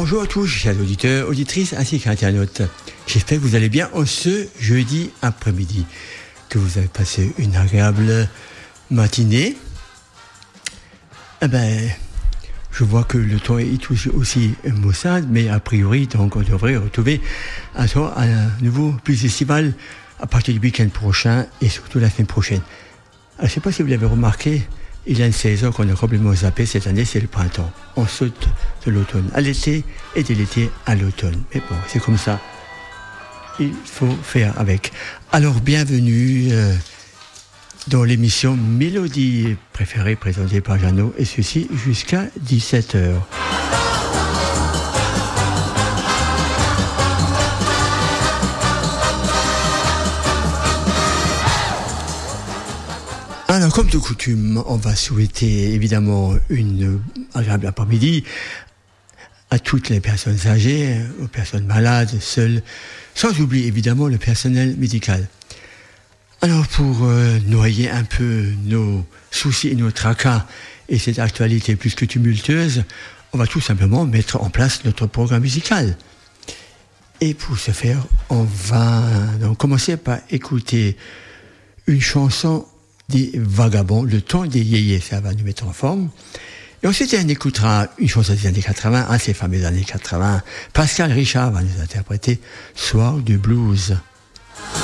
Bonjour à tous, chers auditeurs, auditrices ainsi qu'internautes. J'espère que vous allez bien en ce jeudi après-midi, que vous avez passé une agréable matinée. Je vois que le temps est aussi maussade, mais a priori, donc, on devrait retrouver un temps à nouveau plus estival à partir du week-end prochain et surtout la semaine prochaine. Alors, je ne sais pas si vous l'avez remarqué, il y a une saison qu'on a complètement zappée cette année, c'est le printemps. On saute de l'automne à l'été et de l'été à l'automne. Mais bon, c'est comme ça. Il faut faire avec. Alors, bienvenue dans l'émission Mélodie préférée présentée par Jeannot, et ceci jusqu'à 17h. Alors, comme de coutume, on va souhaiter évidemment une agréable après-midi à toutes les personnes âgées, aux personnes malades, seules, sans oublier évidemment le personnel médical. Alors, pour noyer un peu nos soucis et nos tracas et cette actualité plus que tumultueuse, on va tout simplement mettre en place notre programme musical. Et pour ce faire, on va donc commencer par écouter une chanson des Vagabonds, Le temps des yéyés, ça va nous mettre en forme. Et ensuite, on écoutera une chanson des années 80, ces fameuses années 80. Pascal Richard va nous interpréter Soir du blues.